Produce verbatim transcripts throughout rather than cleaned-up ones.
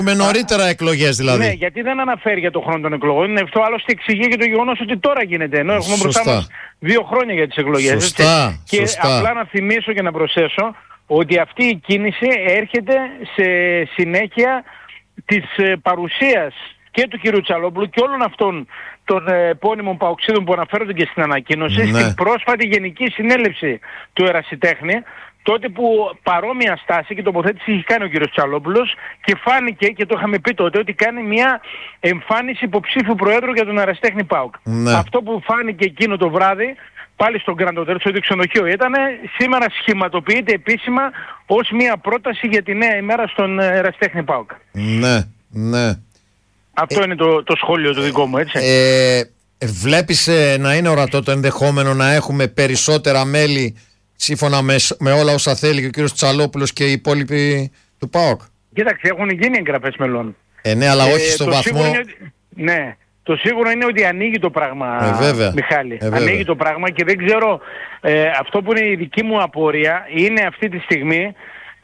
Με νωρίτερα εκλογές δηλαδή. Ναι, γιατί δεν αναφέρει για τον χρόνο των εκλογών. Είναι αυτό άλλωστε εξηγεί και το γεγονός ότι τώρα γίνεται. Ενώ έχουμε μπροστά μας δύο χρόνια για τις εκλογές. Σωστά, έτσι. Και σωστά. απλά να θυμίσω και να προσθέσω ότι αυτή η κίνηση έρχεται σε συνέχεια της παρουσίας και του κ. Τσαλόπουλου και όλων αυτών των επώνυμων παοξίδων που αναφέρονται και στην ανακοίνωση, ναι. στην πρόσφατη Γενική Συνέλευση του Ερασιτέχνη, τότε που παρόμοια στάση και τοποθέτηση είχε κάνει ο κ. Τσαλόπουλος και φάνηκε, και το είχαμε πει τότε, ότι κάνει μια εμφάνιση υποψήφιου Προέδρου για τον Ερασιτέχνη ΠΑΟΚ. Ναι. Αυτό που φάνηκε εκείνο το βράδυ, πάλι στο Grand Hotel, στο ξενοδοχείο ήταν, σήμερα σχηματοποιείται επίσημα ως μια πρόταση για τη νέα ημέρα στον Ερασιτέχνη ΠΑΟΚ. Ναι, ναι. Αυτό ε, είναι το, το σχόλιο το δικό μου, έτσι. Ε, βλέπεις ε, να είναι ορατό το ενδεχόμενο να έχουμε περισσότερα μέλη σύμφωνα με, με όλα όσα θέλει και ο κύριος Τσαλόπουλος και οι υπόλοιποι του ΠΑΟΚ? Κοίταξε, έχουν γίνει εγγραφές μελών. Ε, ναι, αλλά όχι ε, στο το βαθμό... Είναι, ναι, το σίγουρο είναι ότι ανοίγει το πράγμα, ε, βέβαια. Μιχάλη. Ε, ανοίγει το πράγμα και δεν ξέρω, ε, αυτό που είναι η δική μου απορία είναι αυτή τη στιγμή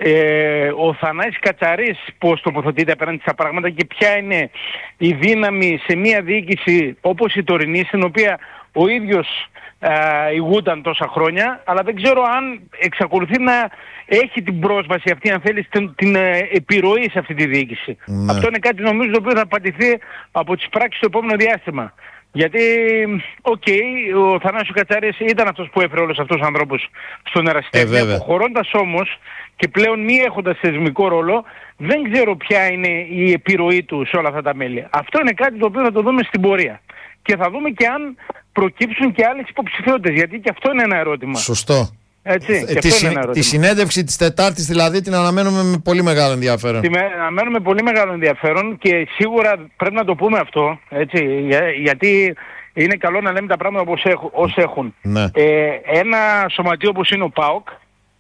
ε, ο Θανάσης Κατσαρής πώς τοποθετείται απέναντι στα πράγματα και ποια είναι η δύναμη σε μια διοίκηση όπως η τωρινή, στην οποία ο ίδιος Uh, ηγούταν τόσα χρόνια, αλλά δεν ξέρω αν εξακολουθεί να έχει την πρόσβαση αυτή, αν θέλει, την, την uh, επιρροή σε αυτή τη διοίκηση. Ναι. Αυτό είναι κάτι νομίζω το οποίο θα απαντηθεί από τις πράξεις στο επόμενο διάστημα. Γιατί, οκ, okay, ο Θανάσης Κατσάρης ήταν αυτός που έφερε όλους αυτούς τους ανθρώπους στον Ερασιτέχνη. Ε, αποχωρώντας όμως και πλέον μη έχοντας θεσμικό ρόλο, δεν ξέρω ποια είναι η επιρροή του σε όλα αυτά τα μέλη. Αυτό είναι κάτι το οποίο θα το δούμε στην πορεία. Και θα δούμε και αν προκύψουν και άλλες υποψηφιότητες, γιατί και αυτό είναι ένα ερώτημα. Σωστό. Έτσι, ε, τη, συ, τη συνέντευξη της Τετάρτης δηλαδή την αναμένουμε με πολύ μεγάλο ενδιαφέρον. Την αναμένουμε με πολύ μεγάλο ενδιαφέρον και σίγουρα πρέπει να το πούμε αυτό, έτσι, για, γιατί είναι καλό να λέμε τα πράγματα όπως έχουν. Ως έχουν. Ναι. Ε, ένα σωματείο όπως είναι ο ΠΑΟΚ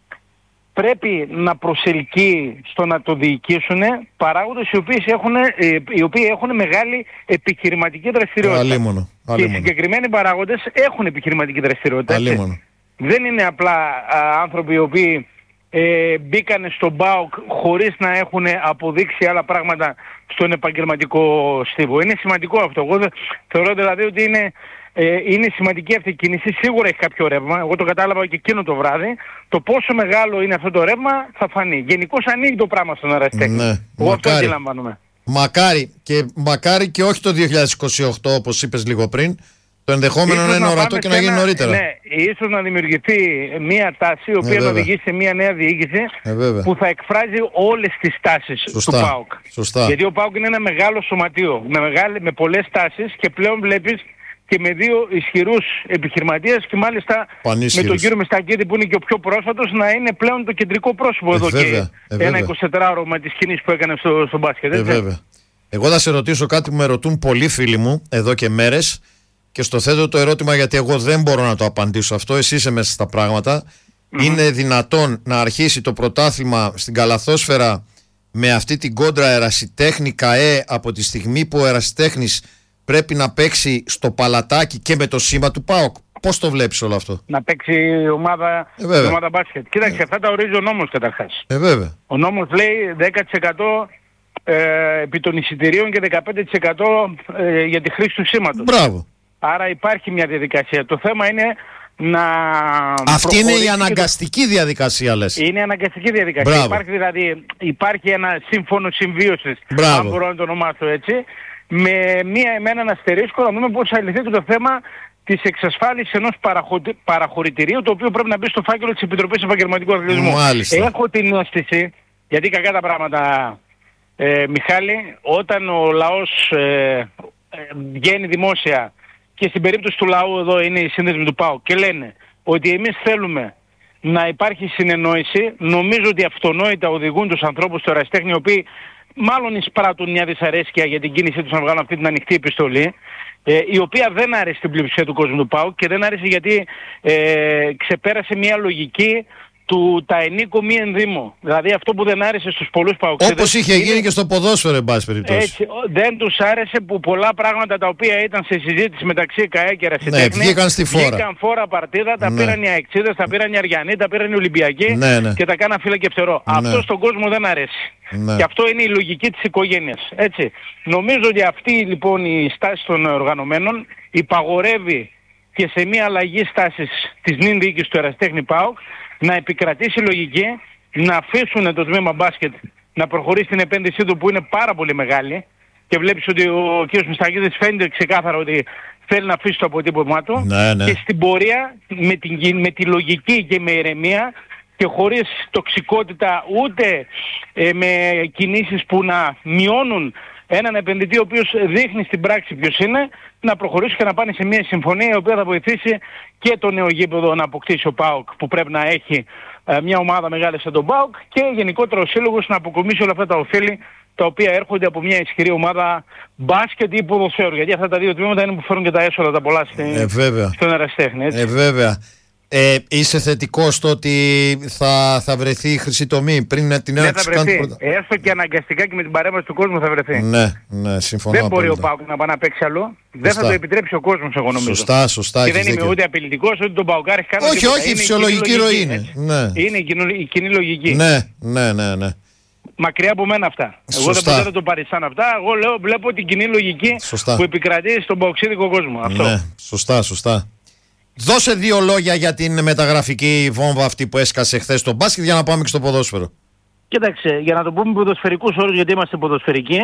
πρέπει να προσελκύει στο να το διοικήσουν παράγοντες οι, οποίες έχουν, οι οποίοι έχουν μεγάλη επιχειρηματική δραστηριότητα. Αλίμονο. Και οι συγκεκριμένοι παράγοντες έχουν επιχειρηματική δραστηριότητα. Δεν είναι απλά α, άνθρωποι οι οποίοι ε, μπήκαν στον ΠΑΟΚ χωρίς να έχουν αποδείξει άλλα πράγματα στον επαγγελματικό στίβο. Είναι σημαντικό αυτό. Εγώ θεωρώ δηλαδή ότι είναι... Ε, είναι σημαντική αυτή η κίνηση, σίγουρα έχει κάποιο ρεύμα. Εγώ το κατάλαβα και εκείνο το βράδυ. Το πόσο μεγάλο είναι αυτό το ρεύμα θα φανεί. Γενικώς ανοίγει το πράγμα στον Ερασιτέχνη. Ναι, Εγώ αυτό αντιλαμβάνομαι. Μακάρι και, μακάρι και όχι το δύο χιλιάδες είκοσι οκτώ όπως είπες λίγο πριν. Το ενδεχόμενο ίσως να είναι ορατό και να γίνει νωρίτερα. Ναι, ίσως να δημιουργηθεί μια τάση η οποία ε, να οδηγήσει σε μια νέα διοίκηση ε, που θα εκφράζει όλες τις τάσεις του ΠΑΟΚ. Σωστά. Γιατί ο ΠΑΟΚ είναι ένα μεγάλο σωματείο με, μεγάλη, με πολλές τάσεις και πλέον βλέπεις και με δύο ισχυρούς επιχειρηματίες και μάλιστα Πανίσχυρους. Με τον κύριο Μεστακίδη που είναι και ο πιο πρόσφατος να είναι πλέον το κεντρικό πρόσωπο ε, εδώ βέβαια, και ε, ένα εικοσιτετράωρο με τις κινήσεις που έκανε στο, στο μπάσκετ. Ε, βέβαια. Εγώ θα σε ρωτήσω κάτι που με ρωτούν πολλοί φίλοι μου εδώ και μέρες και στο θέτω το ερώτημα γιατί εγώ δεν μπορώ να το απαντήσω αυτό, εσύ είσαι μέσα στα πράγματα. Mm-hmm. Είναι δυνατόν να αρχίσει το πρωτάθλημα στην καλαθόσφαιρα με αυτή την κόντρα Ερασιτέχνη ΚΑΕ από τη στιγμή που ο Ερασιτέχνης πρέπει να παίξει στο παλατάκι και με το σήμα του ΠΑΟΚ? Πώς το βλέπεις όλο αυτό? Να παίξει ομάδα, ε, ομάδα μπάσκετ. Κοίταξε, ε. αυτά τα ορίζει ο νόμος καταρχάς. Ε, βέβαια. Ο νόμος λέει δέκα τοις εκατό ε, επί των εισιτηρίων και δεκαπέντε τοις εκατό ε, για τη χρήση του σήματος. Μπράβο. Άρα υπάρχει μια διαδικασία. Το θέμα είναι να... Αυτή είναι η αναγκαστική το... διαδικασία λες. Είναι αναγκαστική διαδικασία. Μπράβο. Υπάρχει δηλαδή υπάρχει ένα σύμφωνο συμβίωσης, Μπράβο. αν μπορώ να το ονομάσω έτσι, με, μία, με έναν αστερίσκο να δούμε πώς θα λυθεί το θέμα της εξασφάλισης ενός παραχωτι... παραχωρητηρίου το οποίο πρέπει να μπει στο φάκελο της Επιτροπής Επαγγελματικού Αθλητισμού. Μάλιστα. Έχω την αίσθηση, γιατί κακά τα πράγματα ε, Μιχάλη, όταν ο λαός ε, ε, βγαίνει δημόσια και στην περίπτωση του λαού εδώ είναι οι σύνδεσμοι του ΠΑΟΚ και λένε ότι εμείς θέλουμε να υπάρχει συνεννόηση, νομίζω ότι αυτονόητα οδηγούν τους ανθρώπους στο Ερασιτέχνη, οι οποίοι μάλλον εισπράττουν μια δυσαρέσκεια για την κίνησή τους να βγάλουν αυτή την ανοιχτή επιστολή, ε, η οποία δεν άρεσε στην πλειοψηφία του κόσμου του ΠΑΟΚ και δεν άρεσε γιατί ε, ξεπέρασε μια λογική του ταενίκου μη ενδύμου. Δηλαδή αυτό που δεν άρεσε στους πολλούς παοξίδες. Όπως είχε είναι... γίνει και στο ποδόσφαιρο, εν πάση περιπτώσει. Έτσι, δεν τους άρεσε που πολλά πράγματα τα οποία ήταν σε συζήτηση μεταξύ ΚΑΕ και Ρασιτέχνη, ναι, βγήκαν στη φόρα. Βγήκαν φόρα παρτίδα, τα ναι. πήραν οι αεξίδες, τα πήραν οι Αριανοί, τα πήραν οι Ολυμπιακοί ναι, ναι. και τα κάναν φύλλα και φτερό. Ναι. Αυτό στον κόσμο δεν αρέσει. Ναι. Και αυτό είναι η λογική της οικογένειας. Έτσι. Νομίζω ότι αυτή λοιπόν η στάση των οργανωμένων υπαγορεύει και σε μια αλλαγή στάσης της νυν διοίκησης του Ερασιτέχνη ΠΑΟΚ να επικρατήσει λογική, να αφήσουν το τμήμα μπάσκετ να προχωρήσει την επένδυσή του που είναι πάρα πολύ μεγάλη και βλέπεις ότι ο κ. Μιστακίδης φαίνεται ξεκάθαρα ότι θέλει να αφήσει το αποτύπωμά του ναι, ναι. και στην πορεία με, την, με τη λογική και με ηρεμία και χωρίς τοξικότητα ούτε ε, με κινήσεις που να μειώνουν έναν επενδυτή ο οποίος δείχνει στην πράξη ποιος είναι, να προχωρήσει και να πάνε σε μια συμφωνία η οποία θα βοηθήσει και το νέο γήπεδο να αποκτήσει ο ΠΑΟΚ που πρέπει να έχει ε, μια ομάδα μεγάλη σαν τον ΠΑΟΚ και γενικότερα ο σύλλογος να αποκομίσει όλα αυτά τα ωφέλη τα οποία έρχονται από μια ισχυρή ομάδα μπάσκετ ή ποδοσφαίρου. Γιατί αυτά τα δύο τμήματα είναι που φέρουν και τα έσοδα τα πολλά στην, ε, στον Ερασιτέχνη. Ε, βέβαια. Ε, είσαι θετικός στο ότι θα, θα βρεθεί η χρυσή τομή πριν την έναρξη του πρώτα. Έστω και αναγκαστικά και με την παρέμβαση του κόσμου θα βρεθεί. Ναι, ναι, συμφωνώ. Δεν μπορεί ο ΠΑΟΚ να πάει να παίξει αλλού. Δεν θα το επιτρέψει ο κόσμος, εγώ νομίζω. Σωστά, σωστά. Και δεν είμαι δίκιο. Ούτε απειλητικός, ούτε τον ΠΑΟΚάρη κάνει. Όχι, τίποτα. όχι, η φυσιολογική ροή είναι. Ναι. Είναι η κοινή λογική. Ναι, ναι, ναι, ναι. Μακριά από μένα αυτά. Σωστά. Εγώ δεν ποτέ δεν το παρισάνω αυτά. Εγώ λέω, βλέπω την κοινή λογική σωστά. που επικρατεί στον παοξίδικο κόσμο. Αυτό. Ναι, σωστά, σωστά. Δώσε δύο λόγια για την μεταγραφική βόμβα αυτή που έσκασε χθες στο μπάσκετ για να πάμε και στο ποδόσφαιρο. Κοίταξε, για να το πούμε ποδοσφαιρικούς όρους γιατί είμαστε ποδοσφαιρικοί,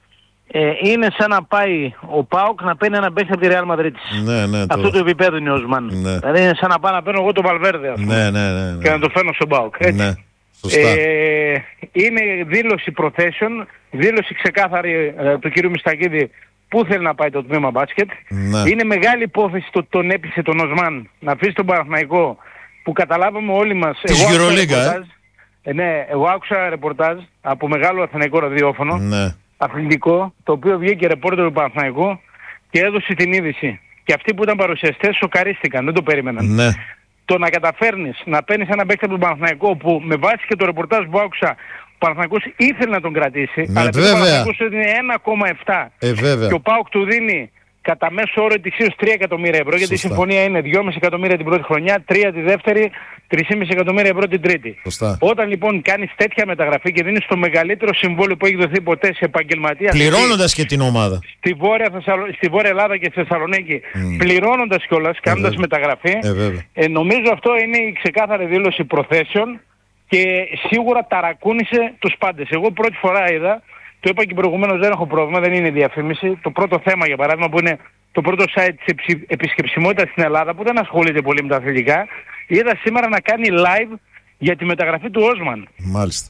ε, είναι σαν να πάει ο ΠΑΟΚ να παίρνει ένα παίκτη από τη Ρεάλ Μαδρίτης. Ναι, ναι, αυτό το... το επίπεδο είναι ο Οσμάν. Ναι. Δηλαδή είναι σαν να πάω να παίρνω εγώ τον Βαλβέρδε ναι, ναι, ναι, ναι. και να το φέρνω στον ΠΑΟΚ. Έτσι. Ναι. Σωστά. Ε, είναι δήλωση προθέσεων, δήλωση ξεκάθαρη ε, του κ. Μιστακίδη πού θέλει να πάει το τμήμα μπάσκετ. Ναι. Είναι μεγάλη υπόθεση το τον έπεισε τον Οσμάν να αφήσει τον Παναθηναϊκό που καταλάβαμε όλοι μας. Της EuroLeague, ε. Ναι, εγώ άκουσα ρεπορτάζ από μεγάλο αθηναϊκό ραδιόφωνο, ναι. αθλητικό, το οποίο βγήκε ρεπόρτερ του Παναθηναϊκού και έδωσε την είδηση. Και αυτοί που ήταν παρουσιαστές σοκαρίστηκαν, δεν το περίμεναν. Ναι. Το να καταφέρνεις να παίρνεις ένα παίκτη από τον Παναθηναϊκό που με βάση και το ρεπορτάζ που άκουσα ο Παναθηναϊκός ήθελε να τον κρατήσει, ναι, αλλά βέβαια. ο Παναθηναϊκός του δίνει ένα κόμμα επτά ε, και ο ΠΑΟΚ του δίνει κατά μέσο όρο ετησίως τρία εκατομμύρια ευρώ. Σωστά. Γιατί η συμφωνία είναι δυόμισι εκατομμύρια την πρώτη χρονιά, τρία τη δεύτερη, τρία κόμμα πέντε εκατομμύρια ευρώ την τρίτη. Σωστά. Όταν λοιπόν κάνεις τέτοια μεταγραφή και δίνεις το μεγαλύτερο συμβόλαιο που έχει δοθεί ποτέ σε επαγγελματία. Πληρώνοντας και την ομάδα. Στη Βόρεια, Θεσσαλο... στη Βόρεια Ελλάδα και στη Θεσσαλονίκη, mm. πληρώνοντας κιόλας, κάνοντας ε, μεταγραφή. Ε, ε, νομίζω αυτό είναι η ξεκάθαρη δήλωση προθέσεων και σίγουρα ταρακούνησε τους πάντες. Εγώ πρώτη φορά είδα. Το είπα και προηγουμένως, δεν έχω πρόβλημα, δεν είναι διαφήμιση. Το πρώτο θέμα για παράδειγμα που είναι το πρώτο site της επισκεψιμότητας στην Ελλάδα που δεν ασχολείται πολύ με τα αθλητικά, είδα σήμερα να κάνει live για τη μεταγραφή του Όσμαν. Μάλιστα.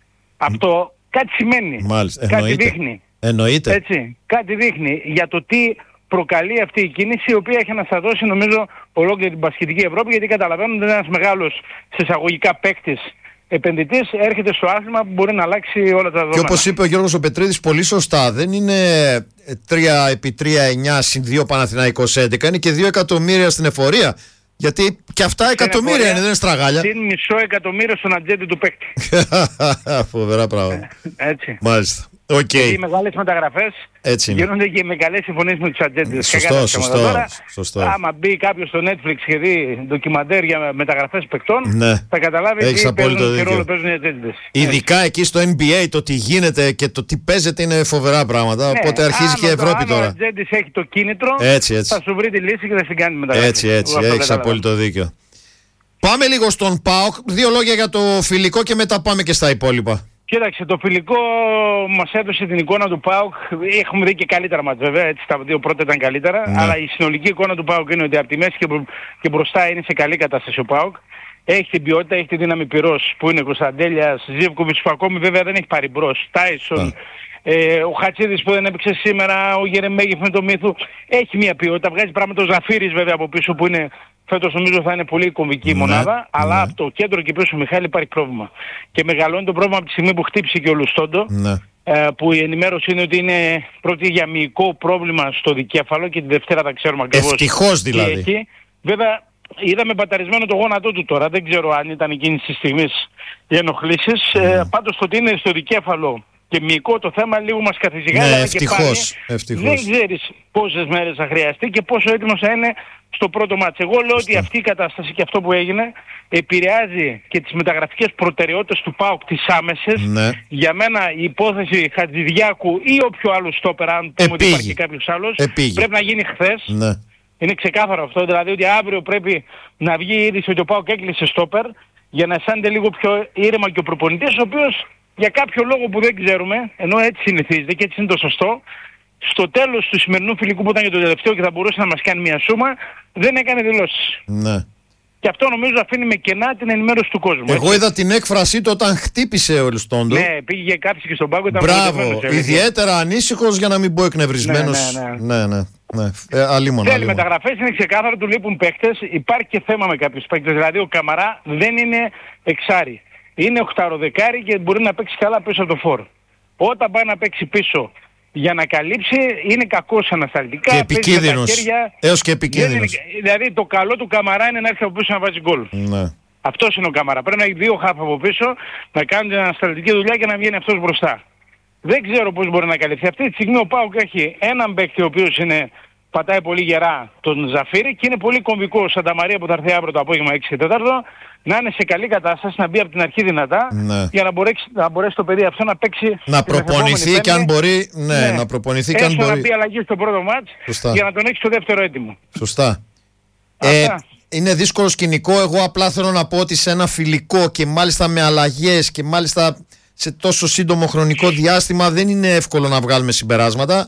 Αυτό κάτι σημαίνει. Μάλιστα. Κάτι Εννοείται. δείχνει. Εννοείται. Έτσι. Κάτι δείχνει για το τι προκαλεί αυτή η κίνηση η οποία έχει αναστατώσει νομίζω ολόκληρη την μπασκετική Ευρώπη γιατί καταλαβαίνουν ότι ένας μεγάλος σε εισαγωγικά παίκτης επενδυτής έρχεται στο άθλημα που μπορεί να αλλάξει όλα τα δεδομένα. Και όπως είπε ο Γιώργος ο Πετρίδης πολύ σωστά, δεν είναι τρία επί τρία εννιά συν δύο Παναθηναϊκός έντεκα, είναι και δύο εκατομμύρια στην εφορία. Γιατί και αυτά στην εκατομμύρια εφορία, είναι, δεν είναι στραγάλια. Συν μισό εκατομμύριο στον ατζέντη του παίκτη. Φοβερά πράγματα. Έτσι. Μάλιστα. Okay. Γιατί οι μεγάλες μεταγραφές γίνονται και με καλές συμφωνίες με τους ατζέντες. Σωστό, σωστό, τώρα, σωστό. Άμα μπει κάποιος στο Netflix και δει ντοκιμαντέρ για μεταγραφές παικτών, ναι. θα καταλάβει Έχεις τι παίζουν, τι ρόλο παίζουν οι ατζέντες. Ειδικά έτσι. Εκεί στο N B A το τι γίνεται και το τι παίζεται είναι φοβερά πράγματα. Ναι, οπότε αρχίζει και η Ευρώπη το, τώρα. Αν ο ατζέντης έχει το κίνητρο, έτσι, έτσι. θα σου βρει τη λύση και θα την κάνει μεταγραφή. Έτσι, έτσι. Έχεις απόλυτο δίκιο. Πάμε λίγο στον ΠΑΟΚ. Δύο λόγια για το φιλικό και μετά πάμε και στα υπόλοιπα. Κοίταξε, το φιλικό μας έδωσε την εικόνα του ΠΑΟΚ. Έχουμε δει και καλύτερα μας βέβαια, έτσι τα δύο πρώτα ήταν καλύτερα. Ναι. Αλλά η συνολική εικόνα του ΠΑΟΚ είναι ότι από τη μέση και, μπρο... και μπροστά είναι σε καλή κατάσταση ο ΠΑΟΚ. Έχει την ποιότητα, έχει τη δύναμη πυρός που είναι Κωνσταντέλιας, Ζίβκοβιτς που ακόμη βέβαια δεν έχει πάρει μπρος, Τάισον, ε, ο Χατσίδης που δεν έπαιξε σήμερα, ο Γερεμέγεφ με το Μύθου. Έχει μια ποιότητα, βγάζει πράγματα ο Ζαφύρης βέβαια από πίσω που είναι... Φέτος νομίζω θα είναι πολύ κομβική η μονάδα, ναι, αλλά ναι. από το κέντρο και πίσω Μιχάλη υπάρχει πρόβλημα. Και μεγαλώνει το πρόβλημα από τη στιγμή που χτύπησε και ο Λουστόντο, ναι. ε, που η ενημέρωση είναι ότι είναι πρώτη για μυϊκό πρόβλημα στο δικέφαλο και τη Δευτέρα θα ξέρουμε ακριβώς. Ευτυχώς δηλαδή. Εκεί. Βέβαια είδαμε μπαταρισμένο το γόνατό του τώρα. Δεν ξέρω αν ήταν εκείνη τη στιγμή οι ενοχλήσεις. Mm. Ε, πάντως το ότι είναι στο δικέφαλο και μυϊκό το θέμα λίγο μας καθησυχάζει. Ναι, ευτυχώς, ευτυχώς. Δεν ξέρεις πόσες μέρες θα χρειαστεί και πόσο έτοιμος θα είναι στο πρώτο μάτς. Εγώ λέω ότι αυτή η κατάσταση και αυτό που έγινε επηρεάζει και τις μεταγραφικές προτεραιότητες του ΠΑΟΚ τις άμεσες. Ναι. Για μένα η υπόθεση Χατζηδιάκου ή όποιο άλλο στόπερ, αν πούμε ότι υπάρχει κάποιος άλλος, Επήγει. πρέπει να γίνει χθες. Ναι. Είναι ξεκάθαρο αυτό, δηλαδή ότι αύριο πρέπει να βγει η είδηση ότι ο ΠΑΟΚ έκλεισε στόπερ για να αισθάνεται λίγο πιο ήρεμα και ο προπονητής, ο οποίος για κάποιο λόγο που δεν ξέρουμε, ενώ έτσι συνηθίζεται και έτσι είναι το σωστό, στο τέλος του σημερινού φιλικού που ήταν για το τελευταίο και θα μπορούσε να μας κάνει μια σούμα, δεν έκανε δηλώσεις. Ναι. Και αυτό νομίζω αφήνει με κενά την ενημέρωση του κόσμου. Εγώ έτσι. είδα την έκφρασή του όταν χτύπησε ο Ελστόντο. Ναι, πήγε κάποιος και στον πάγκο. Μπράβο, ιδιαίτερα ανήσυχος, για να μην πω εκνευρισμένος. Ναι, ναι, ναι. ναι, ναι, ναι. Ε, αλίμονα, Θέλει μεταγραφές, είναι ξεκάθαρο, του λείπουν παίκτες. Υπάρχει και θέμα με κάποιους παίκτες. Δηλαδή ο Καμαρά δεν είναι εξάρι. Είναι οχταροδεκάρι και μπορεί να παίξει καλά πίσω από το φόρ. Όταν πάει να παίξει πίσω για να καλύψει, είναι κακός ανασταλτικά. Και επικίνδυνος. Έως και επικίνδυνος. Δηλαδή το καλό του Καμαρά είναι να έρθει από πίσω να βάζει γκολ. Ναι. Αυτός είναι ο Καμαρά. Πρέπει να έχει δύο χάφ από πίσω, να κάνουν την ανασταλτική δουλειά και να βγαίνει αυτός μπροστά. Δεν ξέρω πώς μπορεί να καλυφθεί. Αυτή τη στιγμή ο ΠΑΟΚ έχει έναν παίκτη ο οποίος είναι, πατάει πολύ γερά, τον Ζαφύρη, και είναι πολύ κομβικό ο Σανταμαρία που θα έρθει αύριο το απόγευμα έξι και τέσσερα να είναι σε καλή κατάσταση, να μπει από την αρχή δυνατά, ναι. για να μπορέσει, να μπορέσει το παιδί αυτό να παίξει. Να προπονηθεί και αν μπορεί. Ναι, ναι. να προπονηθεί και αν μπορεί. Να μπει αλλαγή στο πρώτο μάτς για να τον έχει στο δεύτερο έτοιμο. Σωστά. Ε, είναι δύσκολο σκηνικό. Εγώ απλά θέλω να πω ότι σε ένα φιλικό και μάλιστα με αλλαγές και μάλιστα σε τόσο σύντομο χρονικό διάστημα δεν είναι εύκολο να βγάλουμε συμπεράσματα.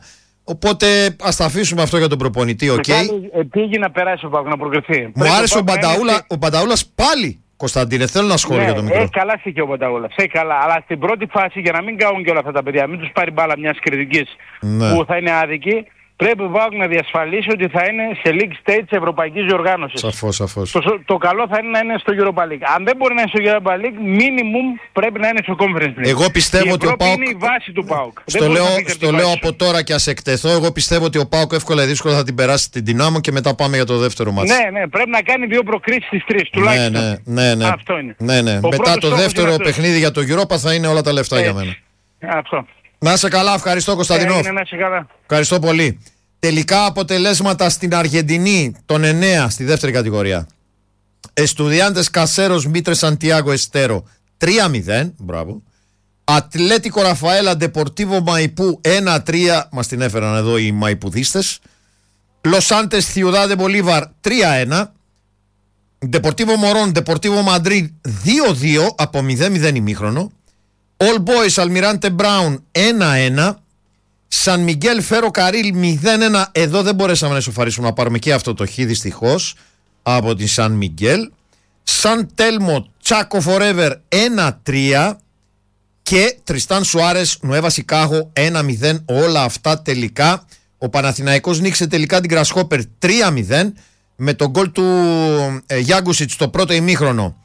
Οπότε ας τα αφήσουμε αυτό για τον προπονητή, οκ. Okay. Πήγε να περάσει ο Πάκου, να προκριθεί. Μου άρεσε ο Μπανταούλα, είναι... ο Μπανταούλας πάλι, Κωνσταντίνε, θέλω να σχόλιο, ναι, για το μικρό. Ε, καλά στοιχείο ο Μπανταούλας, ε, καλά. Αλλά στην πρώτη φάση, για να μην κάνουν και όλα αυτά τα παιδιά, μην τους πάρει μπάλα μιας κριτικής, ναι, που θα είναι άδικη, πρέπει ο ΠΑΟΚ να διασφαλίσει ότι θα είναι σε league stage της ευρωπαϊκής διοργάνωσης. Σαφώς, σαφώς. Το, το καλό θα είναι να είναι στο Europa League. Αν δεν μπορεί να είναι στο Europa League, minimum πρέπει να είναι στο Conference League. Εγώ πιστεύω ότι ο ΠΑΟΚ. Είναι η βάση του ΠΑΟΚ. Στο λέω, στο λέω από τώρα και ας εκτεθώ. Εγώ πιστεύω ότι ο ΠΑΟΚ εύκολα ή δύσκολα θα την περάσει την Δυνάμω και μετά πάμε για το δεύτερο μάτι. Ναι, ναι, πρέπει να κάνει δύο προκρίσεις στις τρεις τουλάχιστον. Ναι, ναι, ναι. Αυτό είναι. Ναι, ναι. Μετά το δεύτερο παιχνίδι για το Europa θα είναι όλα τα λεφτά για μένα. Αυτό. Να είσαι καλά, ευχαριστώ Κωνσταντινό. Ναι, να είσαι καλά. Ευχαριστώ πολύ. Τελικά αποτελέσματα στην Αργεντινή, τον εννέα στη δεύτερη κατηγορία. Εστουδιάντες Κασέρος Μίτρε Σαντιάγκο Εστέρο τρία μηδέν, μπράβο. Ατλέτικο Ραφαέλα Ντεπορτίβο Μαϊπού ένα τρία, μας την έφεραν εδώ οι Μαϊπουδίστες. Λοσάντες Θιουδάδε Μπολίβαρ τρία ένα. Ντεπορτίβο Μορών Ντεπορτίβο Μαντρίδ δύο δύο από μηδέν μηδέν ημίχρονο. All Boys Αλμιράντε Μπράουν ένα ένα. Σαν Μιγγέλ Φέρο Καρίλ μηδέν ένα. Εδώ δεν μπορέσαμε να ισοφαρίσουμε, να πάρουμε και αυτό το χ δυστυχώς από την Σαν Μιγγέλ. Σαν Τέλμο Τσάκο Φορέβερ ένα τρία. Και Τριστάν Σουάρες Νουέβα Σικάγο ένα μηδέν. Όλα αυτά τελικά. Ο Παναθηναϊκός νίκησε τελικά την Γκρασχόπερ τρία μηδέν με τον γκολ του ε, Γιάγκουσιτ στο πρώτο ημίχρονο.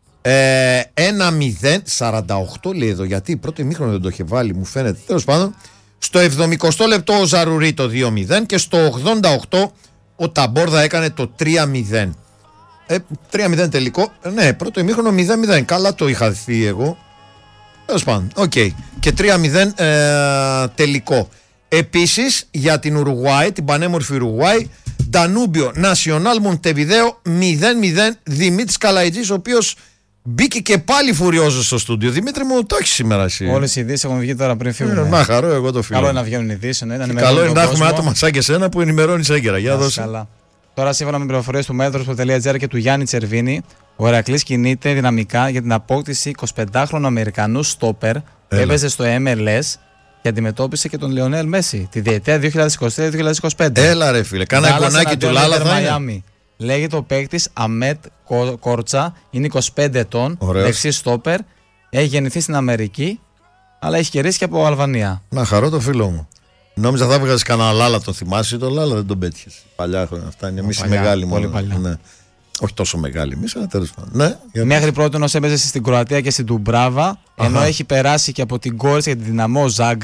Ε, ένα μηδέν. σαράντα οκτώ λέει εδώ, γιατί πρώτο ημίχρονο δεν το είχε βάλει, μου φαίνεται. Τέλος πάντων. Στο εβδομηκοστό λεπτό ο Ζαρουρί το δύο μηδέν και στο ογδόντα οκτώ ο Ταμπόρδα έκανε το τρία μηδέν. Ε, τρία μηδέν τελικό. Ε, ναι, πρώτο ημίχρονο μηδέν μηδέν. Καλά το είχα δει εγώ. Τέλος πάντων, οκ. Okay. Και τρία μηδέν ε, τελικό. Επίσης για την Ουρουγουάη, την πανέμορφη Ουρουγουάη, Ντανούμπιο Νασιονάλ Μοντεβιδέο μηδέν μηδέν. Δημήτρης Καλαϊτζής, ο οποίος μπήκε και πάλι φουριόζος στο στούντιο. Δημήτρη μου, το έχεις σήμερα εσύ. Όλες οι ειδήσεις έχουν βγει τώρα πριν φύγουν. Ε, να χαρώ, εγώ το φίλο. Καλό είναι να βγαίνουν ειδήσεις. Ναι, καλό είναι να έχουμε άτομα σαν και σένα που ενημερώνεις έγκαιρα. Για δώσε. Καλά. Τώρα, σύμφωνα με πληροφορίες του μέτρος.gr και του Γιάννη Τσερβίνη, ο Ηρακλής κινείται δυναμικά για την απόκτηση εικοσιπεντάχρονου Αμερικανού στόπερ. Έπαιζε στο εμ ελ ες και αντιμετώπισε και τον Λεωνέλ Μέση τη διετία δύο χιλιάδες είκοσι τρία δύο χιλιάδες είκοσι πέντε. Έλα ρε φίλε, κάνα εικονάκι του Λάλα θα είναι. Λέγεται ο παίκτης Αμέτ Κόρτσα, είναι είκοσι πέντε ετών, δεξί στόπερ, έχει γεννηθεί στην Αμερική, αλλά έχει κερδίσει και από Αλβανία. Να χαρώ το φίλο μου. Νόμιζα θα βγάζει κανένα Λάλα, το θυμάσαι, το Λάλα δεν τον πέτυχες. Παλιά χρόνια αυτά είναι, εμείς οι μεγάλοι μόνο. Ναι. Όχι τόσο μεγάλοι εμείς, αλλά τέλος πάντων. Ναι, μέχρι πρώτη έπαιζε στην Κροατία και στην Τουμπράβα, ενώ έχει περάσει και από την Κόριτσα και την Δυναμό Ζάγκρεπ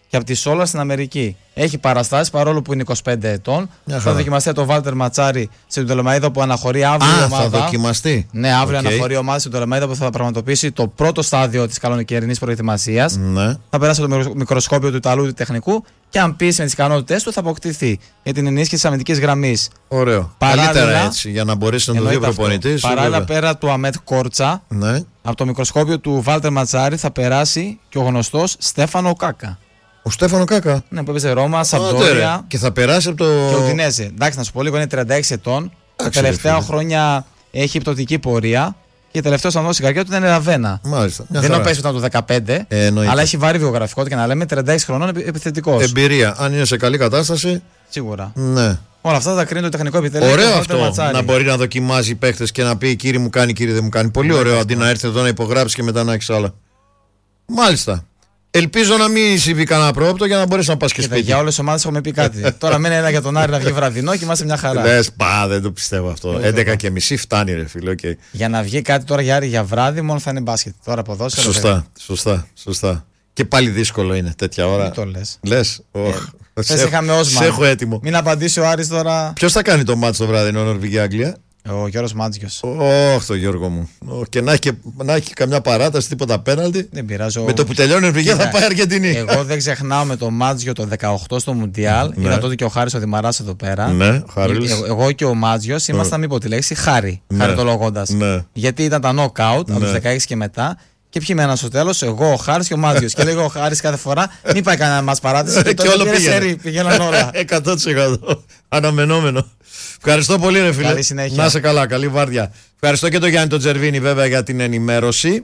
και από τη Σόλα στην Αμερική. Έχει παραστάσει παρόλο που είναι είκοσι πέντε ετών. Μια θα χαρά. δοκιμαστεί το Βάλτερ Ματσάρι στην Πτολεμαΐδα που αναχωρεί αύριο η Α, ομάδα. θα δοκιμαστεί. Ναι, αύριο Okay. αναχωρεί η ομάδα στην Πτολεμαΐδα που θα πραγματοποιήσει το πρώτο στάδιο της καλοκαιρινής προετοιμασίας. Ναι. Θα περάσει από το μικροσκόπιο του Ιταλού του τεχνικού και αν πείσει με τις ικανότητές του θα αποκτηθεί για την ενίσχυση της αμυντικής γραμμής. Ωραίο. Παράλληλα, Καλύτερα έτσι για να μπορέσει να το δει ο προπονητής. Παράλληλα, πέρα του Αμέτ Κόρτσα, ναι. από το μικροσκόπιο του Βάλτερ Ματσάρι θα περάσει και ο γνωστός Στέφανο Κάκα. Ο Στέφανο Κάκα. Ναι, που έπαιζε Ρώμα, Άντε, Σαμπτόρια ρε. Και θα περάσει από το. και ο Ντινέζε. Εντάξει, να σου πω λίγο, είναι τριάντα έξι ετών. Τα Εντάξει, τελευταία ρε φίλε. χρόνια έχει πτωτική πορεία και τελευταίο σταθμό στην καριέρα του ήταν Ραβένα. Μάλιστα. Μια Δεν χαρά. είναι ο ήταν το δεκαπέντε, Ε, εννοείται. αλλά έχει βάρη βιογραφικό και να λέμε τριάντα έξι χρονών επι- επιθετικός. Εμπειρία. Αν είναι σε καλή κατάσταση. Σίγουρα. Ναι. Όλα αυτά θα τα κρίνει το τεχνικό επιτελείο. Ωραίο και το Βάλτερ αυτό. Ματσάρι. Να μπορεί να δοκιμάζει παίχτε και να πει κύριε μου κάνει, κύριε δεν μου κάνει. Πολύ ωραίο αντί να έρθει εδώ να υπογράψει και μετά να έχει άλλα. Μάλιστα. Ελπίζω να μην συμβεί κανένα πρόοπτο για να μπορέσει να πα και Κοίτα, σπίτι. για όλες τις ομάδες έχουμε πει κάτι. Τώρα μένει ένα για τον Άρη να βγει βραδινό και είμαστε μια χαρά. Λες, πα, δεν το πιστεύω αυτό. Εγώ έντεκα βέβαια. και μισή φτάνει, ρε φίλε. Okay. Για να βγει κάτι τώρα για Άρη για βράδυ, μόνο θα είναι μπάσκετ. Τώρα ποδόσφαιρο. Σωστά, σωστά, σωστά. Και πάλι δύσκολο είναι τέτοια ώρα. Μην το λες. Λες, Θες είχαμε Όσμαν. σε έχω έτοιμο. Μην απαντήσει ο Άρης τώρα. Ποιο θα κάνει το μάτσο το βράδυ, Νορβηγία-Αγγλία? Ο Γιώργος Μάτζιος. Όχι, το Γιώργο μου. Ω, και να έχει, και- να έχει καμιά παράταση, τίποτα πέναλτι. Δεν πειράζει. Με το που τελειώνει η Νορβηγία θα Κοίτα, πάει Αργεντινή. Εγώ δεν ξεχνάω με το Μάτζιο το δεκαοκτώ στο Μουντιάλ. Ναι. Είδα τότε και ο Χάρης ο Δημαράς εδώ πέρα. Ναι, ο Χάρης. Εγώ, εγώ και ο Μάτζιος ήμασταν, μην πω τη λέξη, χάρη. Ναι. Χαριτολογώντας. Ναι. Γιατί ήταν τα knockout από Ναι. τους δεκαέξι και μετά. Και ποιοι μέναν στο τέλος, εγώ, ο Χάρης και ο Μάτζιος. Και λέγω ο Χάρης κάθε φορά, μην πάει κανένα μας παράτηση. Και τότε όλο πήρε πήγαινε. σερί, πήγαιναν όλα. εκατό τοις εκατό. Αναμενόμενο. Ευχαριστώ πολύ, ρε φίλε. Καλή συνέχεια. Να είσαι καλά, καλή βάρδια. Ευχαριστώ και τον Γιάννη τον Τζερβίνη, βέβαια, για την ενημέρωση.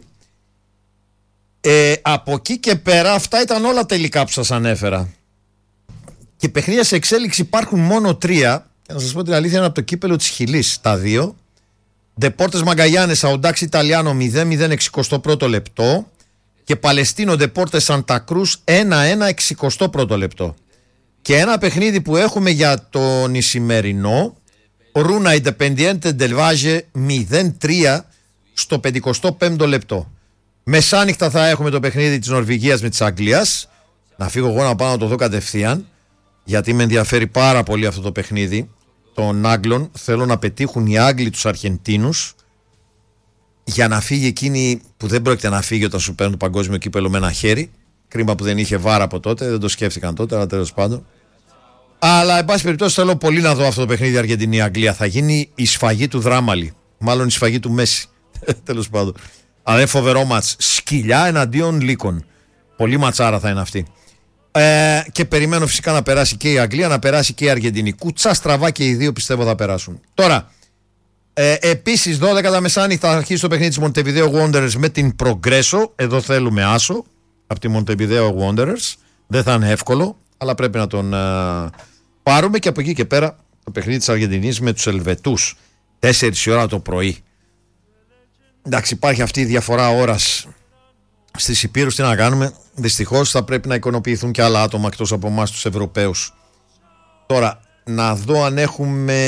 Ε, από εκεί και πέρα, αυτά ήταν όλα τελικά που σας ανέφερα. Και παιχνίδια σε εξέλιξη υπάρχουν μόνο τρία. Και να σας πω την αλήθεια, είναι από το κύπελο της Χιλής τα δύο. Ντεπόρτες Μαγκαγιάνες, Αουντάξ Ιταλιάνο μηδέν μηδέν εξηκοστό πρώτο λεπτό. Και Παλαιστίνο Ντεπόρτες Σαντα Κρούς ένα ένα εξηκοστό πρώτο λεπτό. Και ένα παιχνίδι που έχουμε για τον Ισημερινό, Ρούνα Ιντεπεντιέντε Ντελβάζε μηδέν τρία στο πενηκοστό πέμπτο λεπτό. Μεσάνυχτα θα έχουμε το παιχνίδι της Νορβηγίας με της Αγγλίας. Να φύγω εγώ να πάω να το δω κατευθείαν, γιατί με ενδιαφέρει πάρα πολύ αυτό το παιχνίδι των Άγγλων. Θέλω να πετύχουν οι Άγγλοι τους Αρχεντίνους για να φύγει εκείνη που δεν πρόκειται να φύγει όταν σου παίρνουν το παγκόσμιο κύπελο με ένα χέρι. Κρίμα που δεν είχε βάρα από τότε, δεν το σκέφτηκαν τότε, αλλά τέλος πάντων. Αλλά, εν πάση περιπτώσει, θέλω πολύ να δω αυτό το παιχνίδι Αργεντινή-Αγγλία. Θα γίνει η σφαγή του Δράμαλη. Μάλλον η σφαγή του Μέση. Τέλος πάντων. Αλλά είναι φοβερό μάτς. Σκυλιά εναντίον λύκων. Πολύ ματσάρα θα είναι αυτή. Ε, και περιμένω φυσικά να περάσει και η Αγγλία, να περάσει και η Αργεντινή. Κουτσά στραβά και οι δύο πιστεύω θα περάσουν. Τώρα, ε, επίσης δώδεκα τα μεσάνυχτα θα αρχίσει το παιχνίδι της Montevideo Wanderers με την Progresso. Εδώ θέλουμε άσο από τη Montevideo Wanderers. Δεν θα είναι εύκολο, αλλά πρέπει να τον ε, πάρουμε. Και από εκεί και πέρα το παιχνίδι της Αργεντινής με τους Ελβετούς. τέσσερις η ώρα το πρωί. Εντάξει, υπάρχει αυτή η διαφορά ώρας στις Υπήρους, τι να κάνουμε. Δυστυχώς θα πρέπει να εικονοποιηθούν και άλλα άτομα εκτός από εμάς τους Ευρωπαίους. Τώρα, να δω αν έχουμε...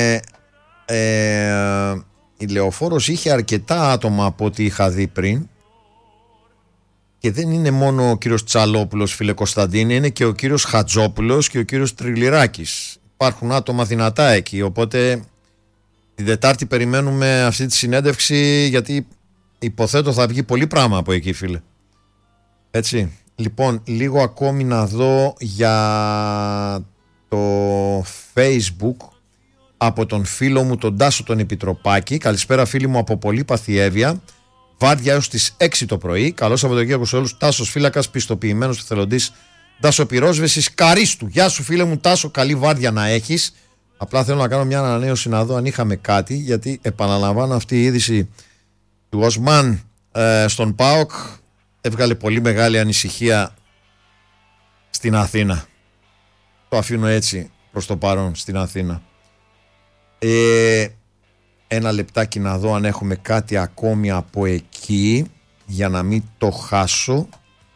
Ε, η Λεωφόρος είχε αρκετά άτομα από ό,τι είχα δει πριν. Και δεν είναι μόνο ο κύριος Τσαλόπουλος, φίλε Κωνσταντίνη, είναι και ο κύριος Χατζόπουλος και ο κύριος Τριλιράκης. Υπάρχουν άτομα δυνατά εκεί, οπότε την Τετάρτη περιμένουμε αυτή τη συνέντευξη, γιατί υποθέτω θα βγει πολύ πράγμα από εκεί, φίλε. Έτσι. Λοιπόν, λίγο ακόμη να δω για το Facebook από τον φίλο μου τον Τάσο τον Επιτροπάκη. Καλησπέρα φίλοι μου από Πολύπαθη Εύβοια. Βάρδια έως τις έξι το πρωί. Καλώς Σαββατοκύριακο σε όλους. Τάσος Φύλακας, πιστοποιημένος εθελοντής Τάσο Πυρόσβεσης Καρίστου. Γεια σου φίλε μου Τάσο, καλή βάρδια να έχεις. Απλά θέλω να κάνω μια ανανέωση να δω αν είχαμε κάτι, γιατί επαναλαμβάνω αυτή η είδηση του Οσμάν ε, στον ΠΑΟΚ έβγαλε πολύ μεγάλη ανησυχία στην Αθήνα. Το αφήνω έτσι προς το παρόν στην Αθήνα. Ε, ένα λεπτάκι να δω αν έχουμε κάτι ακόμη από εκεί για να μην το χάσω.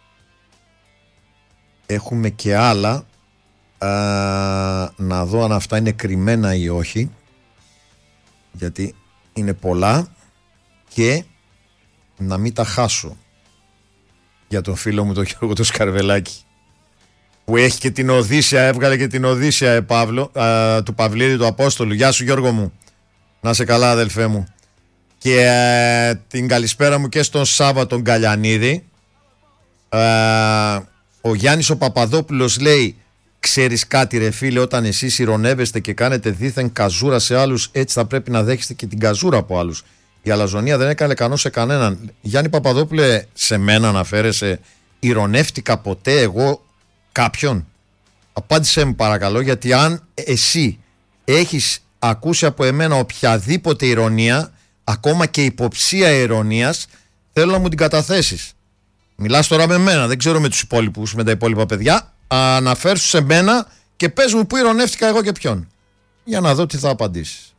Έχουμε και άλλα. Α, να δω αν αυτά είναι κρυμμένα ή όχι, γιατί είναι πολλά, και να μην τα χάσω για τον φίλο μου τον Γιώργο το Σκαρβελάκη. που έχει και την Οδύσσια, έβγαλε και την Οδύσσια ε, Παύλο, α, του Παυλίδη του Απόστολου. Γεια σου Γιώργο μου, να σε καλά αδελφέ μου. Και ε, την καλησπέρα μου και στον Σάβα τον Καλιανίδη. ε, Ο Γιάννης ο Παπαδόπουλος λέει: ξέρεις κάτι ρε φίλε, όταν εσείς ηρωνεύεστε και κάνετε δήθεν καζούρα σε άλλους, έτσι θα πρέπει να δέχεστε και την καζούρα από άλλους. Η αλαζονία δεν έκανε κανό σε κανέναν. Γιάννη Παπαδόπουλε, σε μένα αναφέρεσαι? Ηρωνεύτηκα ποτέ εγώ κάποιον? Απάντησέ μου παρακαλώ, γιατί αν εσύ έχεις ακούσει από εμένα οποιαδήποτε ηρωνία, ακόμα και υποψία ηρωνίας, θέλω να μου την καταθέσεις. Μιλάς τώρα με μένα, δεν ξέρω με τους υπόλοιπους, με τα υπόλοιπα παιδιά. Αναφέρσου σε μένα και πες μου που ηρωνεύτηκα εγώ και ποιον, για να δω τι θα απαντήσεις.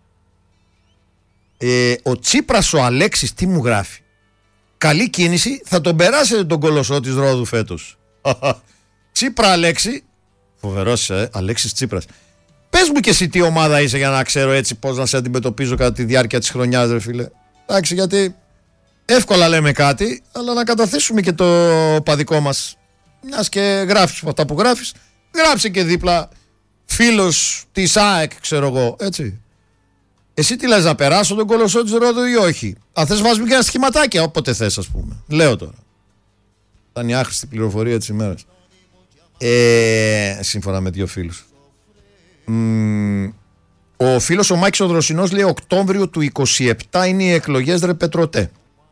ε, Ο Τσίπρας ο Αλέξης τι μου γράφει? Καλή κίνηση, θα τον περάσετε τον κολοσσό της Ρόδου φέτος. Τσίπρα Αλέξη. Φοβερός ε, Αλέξης Τσίπρας. Πες μου και εσύ τι ομάδα είσαι, για να ξέρω έτσι πώς να σε αντιμετωπίζω κατά τη διάρκεια της χρονιάς ρε φίλε. Εντάξει, γιατί εύκολα λέμε κάτι, αλλά να καταθέσουμε και το παδικό μας. Μιας και γράφεις αυτά που γράφεις, γράψε και δίπλα φίλος της ΑΕΚ, ξέρω εγώ, έτσι. Εσύ τι λες, να περάσω τον κολοσσό της Ρόδου ή όχι? Αν θες βάζουμε και ένα σχηματάκι, όποτε θες ας πούμε. Λέω τώρα. Ήταν η άχρηστη πληροφορία της ημέρας. Ε, σύμφωνα με δύο φίλους. Μ, ο φίλος ο Μάκης ο Δροσινός λέει Οκτώβριο του είκοσι επτά είναι οι εκλογές ρε Πετρωτέ.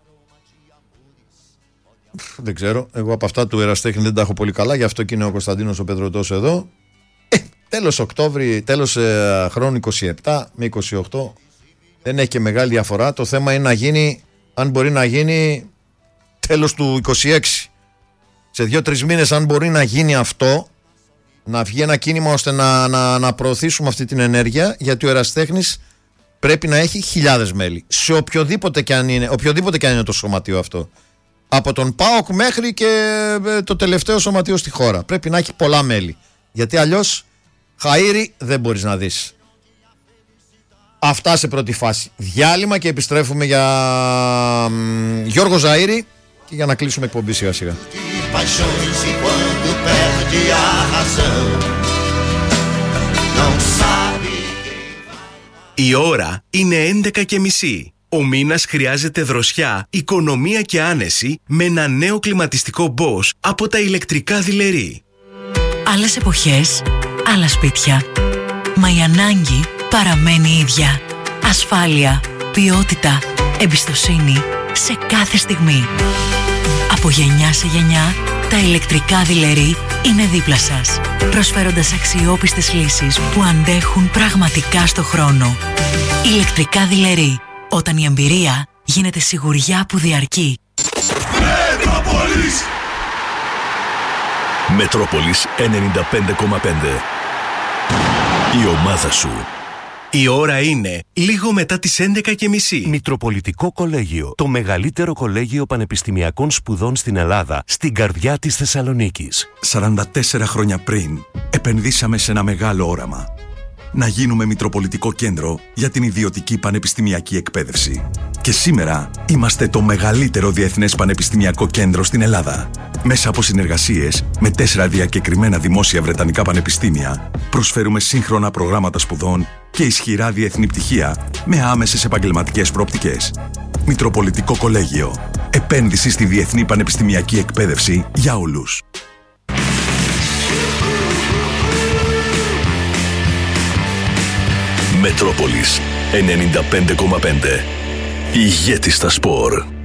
Δεν ξέρω, εγώ από αυτά του Εραστέχνη δεν τα έχω πολύ καλά, γι' αυτό και είναι ο Κωνσταντίνος ο Πετρωτός εδώ. ε, Τέλος Οκτώβρη, τέλος ε, χρόνου είκοσι επτά με είκοσι οκτώ. Δεν έχει και μεγάλη διαφορά. Το θέμα είναι να γίνει, αν μπορεί να γίνει τέλος του είκοσι έξι. Σε δύο-τρεις μήνες αν μπορεί να γίνει αυτό, να βγει ένα κίνημα ώστε να, να, να προωθήσουμε αυτή την ενέργεια, γιατί ο Εραστέχνης πρέπει να έχει χιλιάδες μέλη. Σε οποιοδήποτε και αν είναι, οποιοδήποτε και αν είναι το σωματείο αυτό. Από τον ΠΑΟΚ μέχρι και το τελευταίο σωματείο στη χώρα. Πρέπει να έχει πολλά μέλη. Γιατί αλλιώς χαΐρι δεν μπορείς να δεις. Αυτά σε πρώτη φάση. Διάλειμμα και επιστρέφουμε για μ, Γιώργο Ζαΐρη και για να κλείσουμε εκπομπή σιγά σιγά. Η ώρα είναι έντεκα και μισή. Ο μήνας χρειάζεται δροσιά, οικονομία και άνεση με ένα νέο κλιματιστικό Bosch από τα ηλεκτρικά δειλερή. Άλλες εποχές, άλλα σπίτια. Μα η ανάγκη παραμένει ίδια. Ασφάλεια, ποιότητα, εμπιστοσύνη σε κάθε στιγμή. Από γενιά σε γενιά, τα ηλεκτρικά δειλερή είναι δίπλα σας, προσφέροντας αξιόπιστες λύσεις που αντέχουν πραγματικά στο χρόνο. Ηλεκτρικά δειλερή. Όταν η εμπειρία γίνεται σιγουριά που διαρκεί. Μετρόπολης! Μετρόπολης ενενήντα πέντε κόμμα πέντε. Η ομάδα σου. Η ώρα είναι λίγο μετά τις έντεκα και μισή. Μητροπολιτικό Κολέγιο. Το μεγαλύτερο κολέγιο πανεπιστημιακών σπουδών στην Ελλάδα, στην καρδιά της Θεσσαλονίκης. σαράντα τέσσερα χρόνια πριν, επενδύσαμε σε ένα μεγάλο όραμα. Να γίνουμε Μητροπολιτικό Κέντρο για την ιδιωτική πανεπιστημιακή εκπαίδευση. Και σήμερα είμαστε το μεγαλύτερο διεθνές πανεπιστημιακό κέντρο στην Ελλάδα. Μέσα από συνεργασίες με τέσσερα διακεκριμένα δημόσια βρετανικά πανεπιστήμια, προσφέρουμε σύγχρονα προγράμματα σπουδών και ισχυρά διεθνή πτυχία με άμεσες επαγγελματικές προοπτικές. Μητροπολιτικό Κολέγιο. Επένδυση στη διεθνή πανεπιστημιακή εκπαίδευση για όλους. Μετρόπολης ενενήντα πέντε κόμμα πέντε. Ηγέτης στα σπορ.